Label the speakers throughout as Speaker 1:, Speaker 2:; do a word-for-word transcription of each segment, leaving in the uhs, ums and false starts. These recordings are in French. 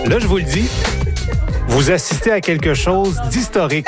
Speaker 1: Là, je vous le dis, vous assistez à quelque chose d'historique.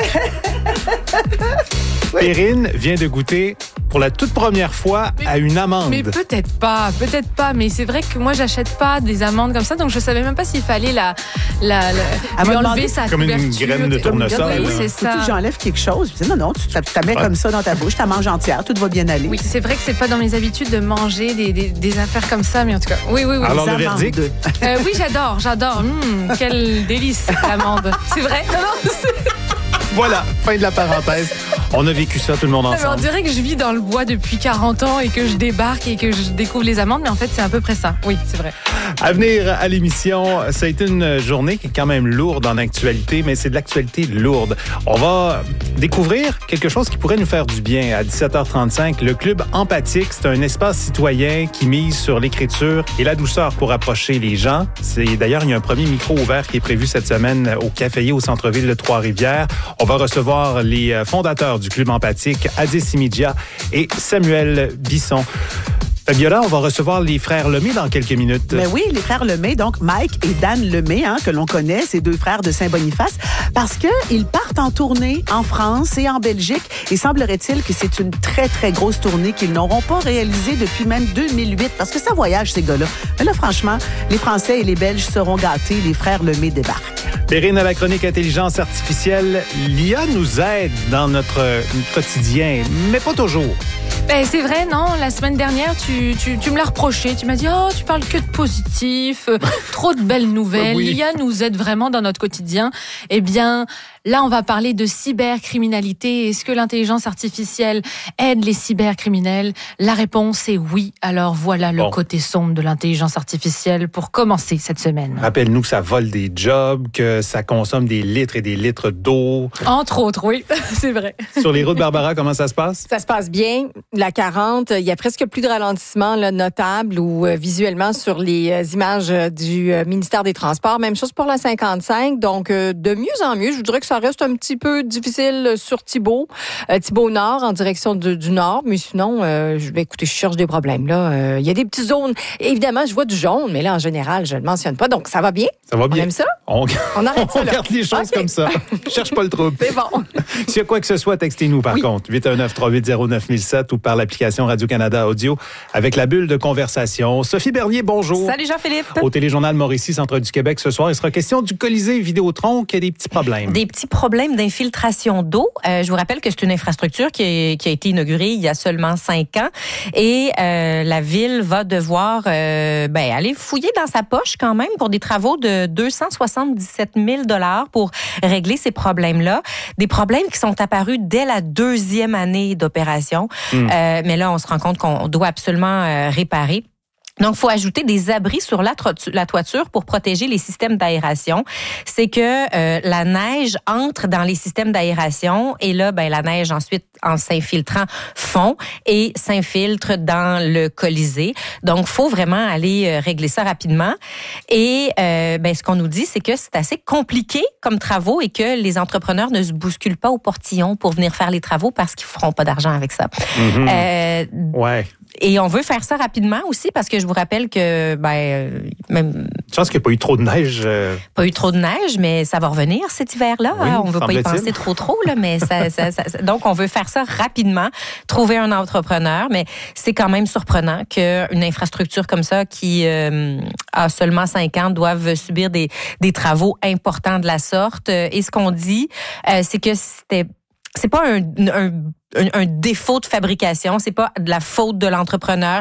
Speaker 1: Oui. Perrine vient de goûter pour la toute première fois
Speaker 2: mais,
Speaker 1: à une amande.
Speaker 2: Mais peut-être pas, peut-être pas. Mais c'est vrai que moi, j'achète pas des amandes comme ça, donc je savais même pas s'il fallait la, la, la lui enlever sa
Speaker 1: comme
Speaker 2: couverture.
Speaker 1: Une graine de tournesol.
Speaker 2: Oui, c'est ça.
Speaker 3: Tu j'enlève quelque chose. Tu dis, non, non, tu la mets comme ça dans ta bouche, tu la manges entière, tout va bien aller.
Speaker 2: Oui, c'est vrai que c'est pas dans mes habitudes de manger des, des, des affaires comme ça, mais en tout cas, oui, oui, oui.
Speaker 1: Alors le verdict?
Speaker 2: Euh, oui, j'adore, j'adore. Mmh, quel délice, l'amande. C'est vrai? Non, non, c'est...
Speaker 1: Voilà, fin de la parenthèse. On a vécu ça, tout le monde ensemble.
Speaker 2: On dirait que je vis dans le bois depuis quarante ans et que je débarque et que je découvre les amandes, mais en fait, c'est à peu près ça. Oui, c'est vrai.
Speaker 1: À venir à l'émission, ça a été une journée qui est quand même lourde en actualité, mais c'est de l'actualité lourde. On va découvrir quelque chose qui pourrait nous faire du bien. À dix-sept heures trente-cinq, le Club Empathique, c'est un espace citoyen qui mise sur l'écriture et la douceur pour approcher les gens. C'est, d'ailleurs, il y a un premier micro ouvert qui est prévu cette semaine au Caféier au centre-ville de Trois-Rivières. On va recevoir les fondateurs du Club Empathique, Adis Simidja et Samuel Bisson. Fabiola, on va recevoir les frères Lemay dans quelques minutes.
Speaker 3: Mais oui, les frères Lemay, donc Mike et Dan Lemay, hein, que l'on connaît, ces deux frères de Saint-Boniface, parce qu'ils partent en tournée en France et en Belgique. Et semblerait-il que c'est une très, très grosse tournée qu'ils n'auront pas réalisée depuis même deux mille huit, parce que ça voyage, ces gars-là. Mais là, franchement, les Français et les Belges seront gâtés. Les frères Lemay débarquent.
Speaker 1: Perrine à la chronique intelligence artificielle. L'I A nous aide dans notre quotidien, mais pas toujours.
Speaker 2: Ben, c'est vrai, non? La semaine dernière, tu, tu, tu me l'as reproché. Tu m'as dit, oh, tu parles que de positif, trop de belles nouvelles. Oui. L'I A nous aide vraiment dans notre quotidien. Eh bien, là, on va parler de cybercriminalité. Est-ce que l'intelligence artificielle aide les cybercriminels? La réponse est oui. Alors voilà le bon. côté sombre de l'intelligence artificielle pour commencer cette semaine.
Speaker 1: Rappelle-nous que ça vole des jobs, que ça consomme des litres et des litres d'eau.
Speaker 2: Entre autres, oui, c'est vrai.
Speaker 1: Sur les routes, Barbara, comment ça se passe?
Speaker 4: Ça se passe bien. La quarante, il y a presque plus de ralentissement là, notable ou euh, visuellement sur les euh, images euh, du euh, ministère des Transports. Même chose pour la cinquante-cinq. Donc, euh, de mieux en mieux. Je voudrais que ça reste un petit peu difficile sur Thibault. Euh, Thibault Nord, en direction de, du Nord. Mais sinon, euh, je vais écouter, je cherche des problèmes. Là, euh, il y a des petites zones. Évidemment, je vois du jaune, mais là, en général, je ne le mentionne pas. Donc, ça va bien.
Speaker 1: Ça va bien.
Speaker 4: On aime ça?
Speaker 1: On,
Speaker 4: on arrête ça,
Speaker 1: on regarde les choses okay. comme ça. Cherche pas le trouble.
Speaker 4: C'est bon.
Speaker 1: S'il y a quoi que ce soit, textez-nous par oui. contre. huit un neuf, trois huit zéro, neuf mille sept ou par l'application Radio-Canada Audio avec la bulle de conversation. Sophie Bernier, bonjour.
Speaker 5: Salut Jean-Philippe. Au
Speaker 1: Téléjournal Mauricie, Centre du Québec, ce soir, il sera question du Colisée Vidéotron qui a des petits problèmes.
Speaker 5: Des petits problèmes d'infiltration d'eau. Euh, je vous rappelle que c'est une infrastructure qui, est, qui a été inaugurée il y a seulement cinq ans et euh, la ville va devoir euh, ben, aller fouiller dans sa poche quand même pour des travaux de deux cent soixante-dix-sept mille dollars pour régler ces problèmes-là. Des problèmes qui sont apparus dès la deuxième année d'opération. Mmh. Euh, mais là, on se rend compte qu'on doit absolument euh, réparer. Donc, il faut ajouter des abris sur la, tro- la toiture pour protéger les systèmes d'aération. C'est que euh, la neige entre dans les systèmes d'aération et là, ben la neige ensuite, en s'infiltrant, fond et s'infiltre dans le Colisée. Donc, il faut vraiment aller euh, régler ça rapidement. Et euh, ben ce qu'on nous dit, c'est que c'est assez compliqué comme travaux et que les entrepreneurs ne se bousculent pas au portillon pour venir faire les travaux parce qu'ils feront pas d'argent avec ça.
Speaker 1: Mm-hmm. Euh, ouais.
Speaker 5: Et on veut faire ça rapidement aussi parce que je vous rappelle que ben même.
Speaker 1: Je pense qu'il n'y a pas eu trop de neige. Euh...
Speaker 5: Pas eu trop de neige, mais ça va revenir cet hiver-là.
Speaker 1: Oui,
Speaker 5: on ne veut pas y penser trop trop là, mais ça, ça, ça, donc on veut faire ça rapidement, trouver un entrepreneur, mais c'est quand même surprenant qu'une infrastructure comme ça qui euh, a seulement cinq ans doive subir des des travaux importants de la sorte. Et ce qu'on dit, euh, c'est que c'était c'est pas un, un Un, un défaut de fabrication, c'est pas de la faute de l'entrepreneur,